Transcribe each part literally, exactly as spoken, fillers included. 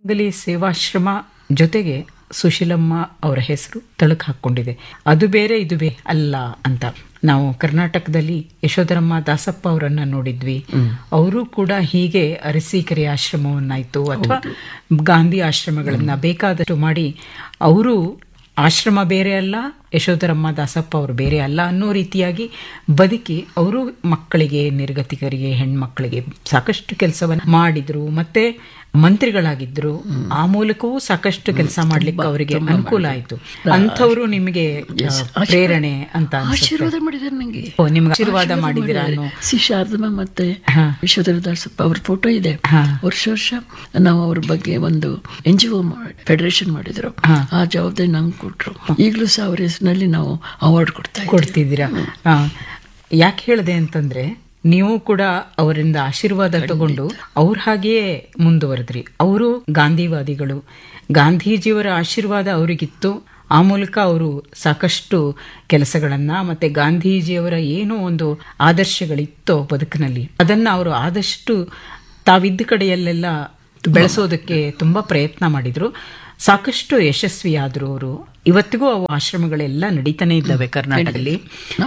ಗಲಿ ಸೇವಾಶ್ರಮ ಜೊತೆಗೆ ಸುಶೀಲಮ್ಮ ಅವರ ಹೆಸರು ತಳಕು ಹಾಕ್ಕೊಂಡಿದೆ. ಅದು ಬೇರೆ ಇದು ಬೇ ಅಲ್ಲ ಅಂತ. ನಾವು ಕರ್ನಾಟಕದಲ್ಲಿ ಯಶೋಧರಮ್ಮ ದಾಸಪ್ಪ ಅವರನ್ನ ನೋಡಿದ್ವಿ. ಅವರು ಕೂಡ ಹೀಗೆ ಅರಸೀಕೆರೆ ಆಶ್ರಮವನ್ನಾಯ್ತು ಅಥವಾ ಗಾಂಧಿ ಆಶ್ರಮಗಳನ್ನ ಬೇಕಾದಷ್ಟು ಮಾಡಿ ಅವರು ಆಶ್ರಮ ಬೇರೆ ಅಲ್ಲ, ಯಶೋಧರಮ್ಮ ದಾಸಪ್ಪ ಅವರು ಬೇರೆ ಅಲ್ಲ ಅನ್ನೋ ರೀತಿಯಾಗಿ ಬದುಕಿ ಅವರು ಮಕ್ಕಳಿಗೆ, ನಿರ್ಗತಿಕರಿಗೆ, ಹೆಣ್ಮಕ್ಕಳಿಗೆ ಸಾಕಷ್ಟು ಕೆಲಸವನ್ನು ಮಾಡಿದ್ರು. ಮತ್ತೆ ಮಂತ್ರಿಗಳಾಗಿದ್ರು. ಆ ಮೂಲಕವೂ ಸಾಕಷ್ಟು ಕೆಲಸ ಮಾಡ್ಲಿಕ್ಕೆ ಅವರಿಗೆ ಅನುಕೂಲ ಆಯ್ತು. ಅಂಥವ್ರು ನಿಮಗೆ ಪ್ರೇರಣೆ ಅಂತ ಆಶೀರ್ವಾದ ಮಾಡಿದಾರೆ ನಂಗೆ. ನಿಮ್ಗೆ ಆಶೀರ್ವಾದ ಮಾಡಿದಿರಾ? ಸಿ ಶಾರದಮ್ಮ ಮತ್ತೆ ಯಶೋಧರ ದಾಸಪ್ಪ ಅವ್ರ ಫೋಟೋ ಇದೆ. ವರ್ಷ ವರ್ಷ ನಾವು ಅವ್ರ ಬಗ್ಗೆ ಒಂದು ಎನ್ ಜಿ ಒ ಫೆಡರೇಷನ್ ಮಾಡಿದ್ರು. ಆ ಜವಾಬ್ದಾರಿ ನಂಗೆ ಕೊಟ್ರು. ಈಗಲೂ ಸಹ ಅವ್ರ ಹೆಸರಿನಲ್ಲಿ ನಾವು ಅವಾರ್ಡ್ ಕೊಡ್ತಾ ಕೊಡ್ತಿದ್ದೀರಾ. ಯಾಕೆ ಹೇಳಿದೆ ಅಂತಂದ್ರೆ, ನೀವು ಕೂಡ ಅವರಿಂದ ಆಶೀರ್ವಾದ ತಗೊಂಡು ಅವ್ರ ಹಾಗೆಯೇ ಮುಂದುವರೆದ್ರಿ. ಅವರು ಗಾಂಧಿವಾದಿಗಳು. ಗಾಂಧೀಜಿಯವರ ಆಶೀರ್ವಾದ ಅವರಿಗಿತ್ತು. ಆ ಮೂಲಕ ಅವರು ಸಾಕಷ್ಟು ಕೆಲಸಗಳನ್ನ ಮತ್ತೆ ಗಾಂಧೀಜಿಯವರ ಏನೋ ಒಂದು ಆದರ್ಶಗಳಿತ್ತೋ ಬದುಕಿನಲ್ಲಿ ಅದನ್ನ ಅವರು ಆದಷ್ಟು ತಾವಿದ್ದ ಕಡೆಯಲ್ಲೆಲ್ಲ ಬೆಳೆಸೋದಕ್ಕೆ ತುಂಬಾ ಪ್ರಯತ್ನ ಮಾಡಿದ್ರು. ಸಾಕಷ್ಟು ಯಶಸ್ವಿಯಾದ್ರು ಅವರು. ಇವತ್ತಿಗೂ ಅವು ಆಶ್ರಮಗಳೆಲ್ಲ ನಡೀತಾನೆ ಇದ್ದಾವೆ ಕರ್ನಾಟಕದಲ್ಲಿ.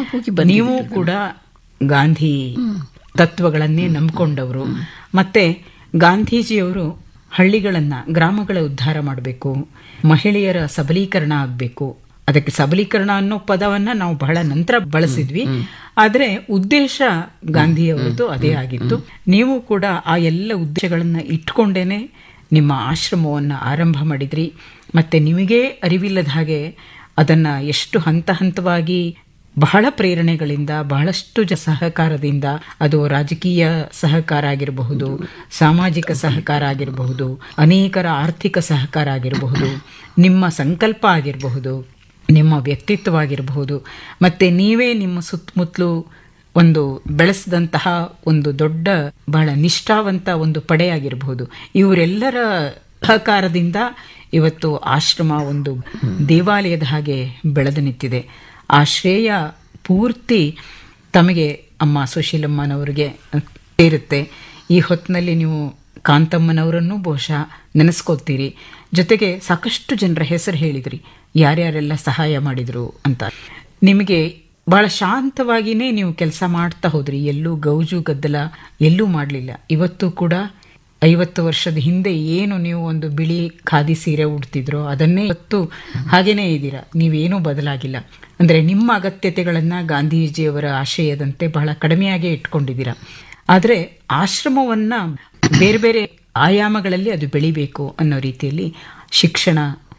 ನೀವು ಕೂಡ ಗಾಂಧಿ ತತ್ವಗಳನ್ನೇ ನಂಬಿಕೊಂಡವರು. ಮತ್ತೆ ಗಾಂಧೀಜಿಯವರು ಹಳ್ಳಿಗಳನ್ನ, ಗ್ರಾಮಗಳ ಉದ್ಧಾರ ಮಾಡಬೇಕು, ಮಹಿಳೆಯರ ಸಬಲೀಕರಣ ಆಗಬೇಕು. ಅದಕ್ಕೆ ಸಬಲೀಕರಣ ಅನ್ನೋ ಪದವನ್ನ ನಾವು ಬಹಳ ನಂತರ ಬಳಸಿದ್ವಿ. ಆದ್ರೆ ಉದ್ದೇಶ ಗಾಂಧಿಯವರದ್ದು ಅದೇ ಆಗಿತ್ತು. ನೀವು ಕೂಡ ಆ ಎಲ್ಲ ಉದ್ದೇಶಗಳನ್ನ ಇಟ್ಕೊಂಡೇನೆ ನಿಮ್ಮ ಆಶ್ರಮವನ್ನು ಆರಂಭ ಮಾಡಿದ್ರಿ. ಮತ್ತೆ ನಿಮಗೇ ಅರಿವಿಲ್ಲದ ಹಾಗೆ ಅದನ್ನ ಎಷ್ಟು ಹಂತ ಹಂತವಾಗಿ ಬಹಳ ಪ್ರೇರಣೆಗಳಿಂದ, ಬಹಳಷ್ಟು ಜ ಸಹಕಾರದಿಂದ, ಅದು ರಾಜಕೀಯ ಸಹಕಾರ ಆಗಿರಬಹುದು, ಸಾಮಾಜಿಕ ಸಹಕಾರ ಆಗಿರಬಹುದು, ಅನೇಕರ ಆರ್ಥಿಕ ಸಹಕಾರ ಆಗಿರಬಹುದು, ನಿಮ್ಮ ಸಂಕಲ್ಪ ಆಗಿರಬಹುದು, ನಿಮ್ಮ ವ್ಯಕ್ತಿತ್ವ ಆಗಿರಬಹುದು, ಮತ್ತೆ ನೀವೇ ನಿಮ್ಮ ಸುತ್ತಮುತ್ತಲು ಒಂದು ಬೆಳೆಸಿದಂತಹ ಒಂದು ದೊಡ್ಡ ಬಹಳ ನಿಷ್ಠಾವಂತ ಒಂದು ಪಡೆಯಾಗಿರಬಹುದು. ಇವರೆಲ್ಲರ ಸಹಕಾರದಿಂದ ಇವತ್ತು ಆಶ್ರಮ ಒಂದು ದೇವಾಲಯದ ಹಾಗೆ ಬೆಳೆದು ನಿಂತಿದೆ. ಆ ಶ್ರೇಯ ಪೂರ್ತಿ ತಮಗೆ ಅಮ್ಮ ಸುಶೀಲಮ್ಮನವರಿಗೆ ಸೇರುತ್ತೆ. ಈ ಹೊತ್ತಿನಲ್ಲಿ ನೀವು ಕಾಂತಮ್ಮನವರನ್ನು ಬಹುಶಃ ನೆನೆಸ್ಕೋತೀರಿ. ಜೊತೆಗೆ ಸಾಕಷ್ಟು ಜನರ ಹೆಸರು ಹೇಳಿದ್ರಿ, ಯಾರ್ಯಾರೆಲ್ಲ ಸಹಾಯ ಮಾಡಿದ್ರು ಅಂತ. ನಿಮಗೆ ಬಹಳ ಶಾಂತವಾಗಿಯೇ ನೀವು ಕೆಲಸ ಮಾಡ್ತಾ ಹೋದ್ರಿ. ಎಲ್ಲೂ ಗೌಜು ಗದ್ದಲ ಎಲ್ಲೂ ಮಾಡಲಿಲ್ಲ. ಇವತ್ತು ಕೂಡ ಐವತ್ತು ವರ್ಷದ ಹಿಂದೆ ಏನು ನೀವು ಒಂದು ಬಿಳಿ ಖಾದಿ ಸೀರೆ ಉಡ್ತಿದ್ರೋ ಅದನ್ನೇ ಇವತ್ತು ಹಾಗೇನೇ ಇದ್ದೀರಾ. ನೀವೇನೂ ಬದಲಾಗಿಲ್ಲ. ಅಂದ್ರೆ ನಿಮ್ಮ ಅಗತ್ಯತೆಗಳನ್ನ ಗಾಂಧೀಜಿಯವರ ಆಶಯದಂತೆ ಬಹಳ ಕಡಿಮೆಯಾಗೇ ಇಟ್ಕೊಂಡಿದ್ದೀರಾ. ಆದ್ರೆ ಆಶ್ರಮವನ್ನ ಬೇರೆ ಬೇರೆ ಆಯಾಮಗಳಲ್ಲಿ ಅದು ಬೆಳಿಬೇಕು ಅನ್ನೋ ರೀತಿಯಲ್ಲಿ ಶಿಕ್ಷಣ,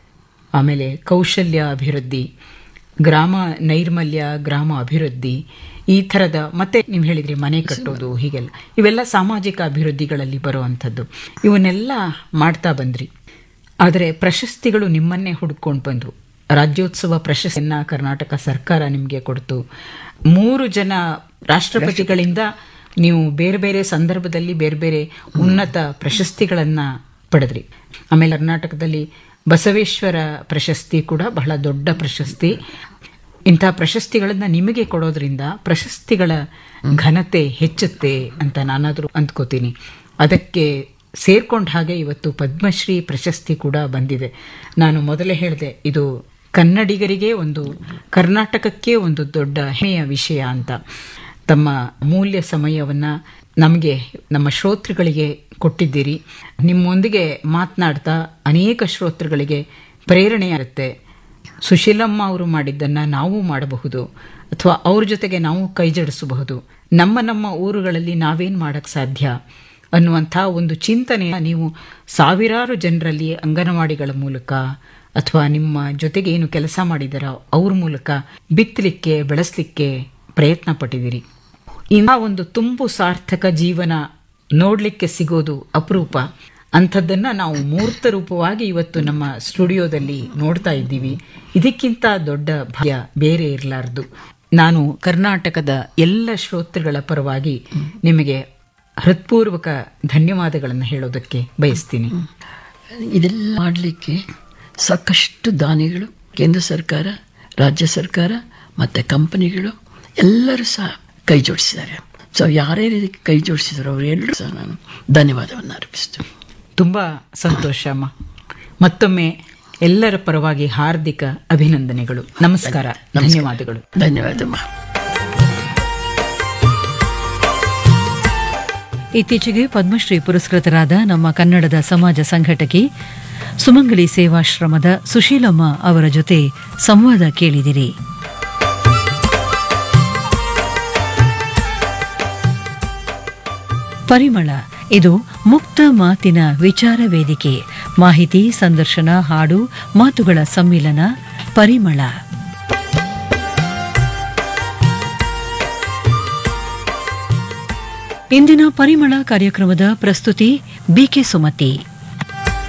ಆಮೇಲೆ ಕೌಶಲ್ಯ ಅಭಿವೃದ್ಧಿ, ಗ್ರಾಮ ನೈರ್ಮಲ್ಯ, ಗ್ರಾಮ ಅಭಿವೃದ್ಧಿ, ಈ ಥರದ, ಮತ್ತೆ ನೀವು ಹೇಳಿದ್ರಿ ಮನೆ ಕಟ್ಟೋದು, ಹೀಗೆಲ್ಲ ಇವೆಲ್ಲ ಸಾಮಾಜಿಕ ಅಭಿವೃದ್ಧಿಗಳಲ್ಲಿ ಬರುವಂಥದ್ದು. ಇವನ್ನೆಲ್ಲ ಮಾಡ್ತಾ ಬಂದ್ರಿ. ಆದರೆ ಪ್ರಶಸ್ತಿಗಳು ನಿಮ್ಮನ್ನೇ ಹುಡ್ಕೊಂಡು ಬಂದವು. ರಾಜ್ಯೋತ್ಸವ ಪ್ರಶಸ್ತಿಯನ್ನ ಕರ್ನಾಟಕ ಸರ್ಕಾರ ನಿಮಗೆ ಕೊಡ್ತು. ಮೂರು ಜನ ರಾಷ್ಟ್ರಪತಿಗಳಿಂದ ನೀವು ಬೇರೆ ಬೇರೆ ಸಂದರ್ಭದಲ್ಲಿ ಬೇರೆ ಬೇರೆ ಉನ್ನತ ಪ್ರಶಸ್ತಿಗಳನ್ನ ಪಡೆದ್ರಿ. ಆಮೇಲೆ ಕರ್ನಾಟಕದಲ್ಲಿ ಬಸವೇಶ್ವರ ಪ್ರಶಸ್ತಿ ಕೂಡ ಬಹಳ ದೊಡ್ಡ ಪ್ರಶಸ್ತಿ. ಇಂಥ ಪ್ರಶಸ್ತಿಗಳನ್ನ ನಿಮಗೆ ಕೊಡೋದ್ರಿಂದ ಪ್ರಶಸ್ತಿಗಳ ಘನತೆ ಹೆಚ್ಚುತ್ತೆ ಅಂತ ನಾನಾದರೂ ಅಂದ್ಕೋತೀನಿ. ಅದಕ್ಕೆ ಸೇರ್ಕೊಂಡ ಹಾಗೆ ಇವತ್ತು ಪದ್ಮಶ್ರೀ ಪ್ರಶಸ್ತಿ ಕೂಡ ಬಂದಿದೆ. ನಾನು ಮೊದಲೇ ಹೇಳಿದೆ, ಇದು ಕನ್ನಡಿಗರಿಗೆ ಒಂದು, ಕರ್ನಾಟಕಕ್ಕೆ ಒಂದು ದೊಡ್ಡ ಹೆಮ್ಮೆಯ ವಿಷಯ ಅಂತ. ತಮ್ಮ ಅಮೂಲ್ಯ ಸಮಯವನ್ನ ನಮಗೆ, ನಮ್ಮ ಶ್ರೋತೃಗಳಿಗೆ ಕೊಟ್ಟಿದ್ದೀರಿ. ನಿಮ್ಮೊಂದಿಗೆ ಮಾತನಾಡ್ತಾ ಅನೇಕ ಶ್ರೋತೃಗಳಿಗೆ ಪ್ರೇರಣೆ ಆಗುತ್ತೆ. ಸುಶೀಲಮ್ಮ ಅವರು ಮಾಡಿದ್ದನ್ನ ನಾವು ಮಾಡಬಹುದು, ಅಥವಾ ಅವ್ರ ಜೊತೆಗೆ ನಾವು ಕೈ ಜಡಿಸಬಹುದು. ನಮ್ಮ ನಮ್ಮ ಊರುಗಳಲ್ಲಿ ನಾವೇನ್ ಮಾಡಕ್ ಸಾಧ್ಯ ಅನ್ನುವಂಥ ಒಂದು ಚಿಂತನೆ ನೀವು ಸಾವಿರಾರು ಜನರಲ್ಲಿ ಅಂಗನವಾಡಿಗಳ ಮೂಲಕ ಅಥವಾ ನಿಮ್ಮ ಜೊತೆಗೆ ಏನು ಕೆಲಸ ಮಾಡಿದಾರೋ ಅವ್ರ ಮೂಲಕ ಬಿತ್ತಲಿಕ್ಕೆ, ಬೆಳೆಸಲಿಕ್ಕೆ ಪ್ರಯತ್ನ ಪಟ್ಟಿದ್ದೀರಿ. ಇಂಥ ಒಂದು ತುಂಬು ಸಾರ್ಥಕ ಜೀವನ ನೋಡ್ಲಿಕ್ಕೆ ಸಿಗೋದು ಅಪರೂಪ. ಅಂಥದ್ದನ್ನ ನಾವು ಮೂರ್ತ ರೂಪವಾಗಿ ಇವತ್ತು ನಮ್ಮ ಸ್ಟುಡಿಯೋದಲ್ಲಿ ನೋಡ್ತಾ ಇದ್ದೀವಿ. ಇದಕ್ಕಿಂತ ದೊಡ್ಡ ಭಾಗ್ಯ ಬೇರೆ ಇರಲಾರದು. ನಾನು ಕರ್ನಾಟಕದ ಎಲ್ಲ ಶ್ರೋತೃಗಳ ಪರವಾಗಿ ನಿಮಗೆ ಹೃತ್ಪೂರ್ವಕ ಧನ್ಯವಾದಗಳನ್ನು ಹೇಳೋದಕ್ಕೆ ಬಯಸ್ತೀನಿ. ಇದೆಲ್ಲ ಮಾಡಲಿಕ್ಕೆ ಸಾಕಷ್ಟು ದಾನಿಗಳು, ಕೇಂದ್ರ ಸರ್ಕಾರ, ರಾಜ್ಯ ಸರ್ಕಾರ ಮತ್ತು ಕಂಪನಿಗಳು ಎಲ್ಲರೂ ಸಹ ಕೈ ಜೋಡಿಸಿದ್ದಾರೆ. ಸೊ ಯಾರ್ಯಾರು ಇದಕ್ಕೆ ಕೈ ಜೋಡಿಸಿದ್ರು ಅವರೆಲ್ಲರೂ ಸಹ ನಾನು ಧನ್ಯವಾದವನ್ನು ಅರ್ಪಿಸ್ತೀನಿ. ತುಂಬಾ ಸಂತೋಷ ಅಮ್ಮ. ಮತ್ತೊಮ್ಮೆ ಎಲ್ಲರ ಪರವಾಗಿ ಹಾರ್ದಿಕ ಅಭಿನಂದನೆಗಳು. ನಮಸ್ಕಾರ. ಧನ್ಯವಾದಗಳು. ಧನ್ಯವಾದಮ್ಮ. ಇತ್ತೀಚೆಗೆ ಪದ್ಮಶ್ರೀ ಪುರಸ್ಕೃತರಾದ ನಮ್ಮ ಕನ್ನಡದ ಸಮಾಜ ಸಂಘಟಕಿ ಸುಮಂಗಲಿ ಸೇವಾಶ್ರಮದ ಸುಶೀಲಮ್ಮ ಅವರ ಜೊತೆ ಸಂವಾದ ಕೇಳಿದಿರಿ. ಪರಿಮಳ ಇದು ಮುಕ್ತ ಮಾತಿನ ವಿಚಾರ ವೇದಿಕೆ. ಮಾಹಿತಿ, ಸಂದರ್ಶನ, ಹಾಡು, ಮಾತುಗಳ ಸಮ್ಮಿಲನ ಪರಿಮಳ. ಇಂದಿನ ಪರಿಮಳ ಕಾರ್ಯಕ್ರಮದ ಪ್ರಸ್ತುತಿ ಬಿಕೆ ಸುಮತಿ.